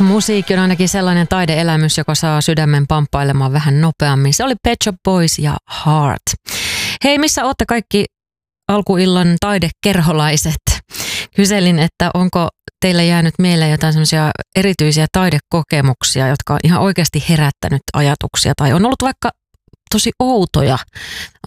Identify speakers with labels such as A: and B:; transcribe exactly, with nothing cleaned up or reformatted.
A: Musiikki on ainakin sellainen taideelämys, joka saa sydämen pamppailemaan vähän nopeammin. Se oli Pet Shop Boys ja Heart. Hei, missä ootte kaikki alkuillan taidekerholaiset? Kyselin, että onko teille jäänyt mieleen jotain semmoisia erityisiä taidekokemuksia, jotka on ihan oikeasti herättänyt ajatuksia tai on ollut vaikka tosi outoja.